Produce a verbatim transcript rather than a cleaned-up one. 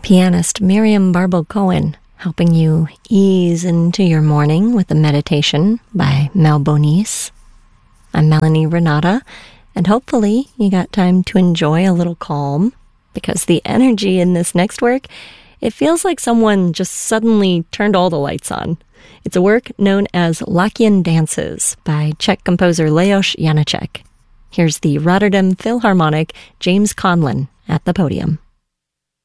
Pianist Miriam Barbo-Cohen helping you ease into your morning with a meditation by Mel Bonis. I'm Melanie Renata, and hopefully you got time to enjoy a little calm, because the energy in this next work, it feels like someone just suddenly turned all the lights on. It's a work known as Lakian Dances by Czech composer Leos Janáček. Here's the Rotterdam Philharmonic James Conlon at the podium.